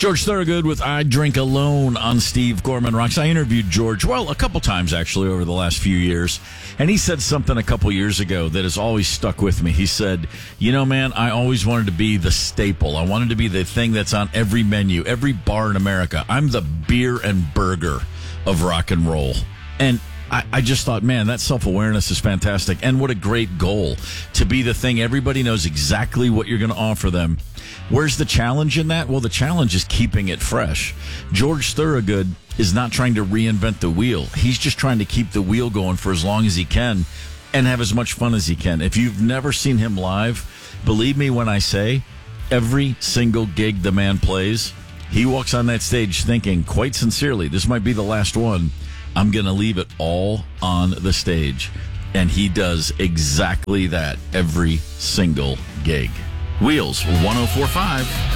George Thorogood with I Drink Alone on Steve Gorman Rocks. I interviewed George, a couple times actually over the last few years, and he said something a couple years ago that has always stuck with me. He said, man, I always wanted to be the staple. I wanted to be the thing that's on every menu, every bar in America. I'm the beer and burger of rock and roll. And I just thought, man, that self-awareness is fantastic. And what a great goal to be the thing. Everybody knows exactly what you're going to offer them. Where's the challenge in that? Well, the challenge is keeping it fresh. George Thorogood is not trying to reinvent the wheel. He's just trying to keep the wheel going for as long as he can and have as much fun as he can. If you've never seen him live, believe me when I say every single gig the man plays, he walks on that stage thinking, quite sincerely, this might be the last one. I'm going to leave it all on the stage. And he does exactly that every single gig. Wheels 104.5.